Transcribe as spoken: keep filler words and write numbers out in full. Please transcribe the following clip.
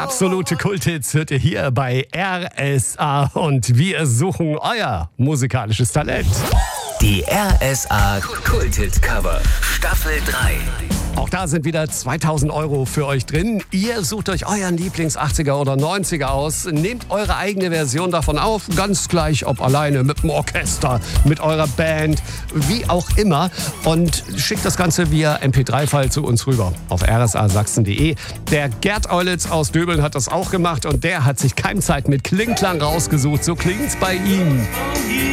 Absolute Kulthits hört ihr hier bei R S A und wir suchen euer musikalisches Talent. Die R S A Kulthit-Cover Staffel drei. Auch da sind wieder zweitausend Euro für euch drin. Ihr sucht euch euren Lieblings-achtziger oder neunziger aus, nehmt eure eigene Version davon auf, ganz gleich ob alleine, mit dem Orchester, mit eurer Band, wie auch immer, und schickt das Ganze via M P drei File zu uns rüber auf r s a sachsen punkt d e. Der Gerd Eulitz aus Döbeln hat das auch gemacht und der hat sich Keimzeit mit Klingklang rausgesucht. So klingt's bei ihm.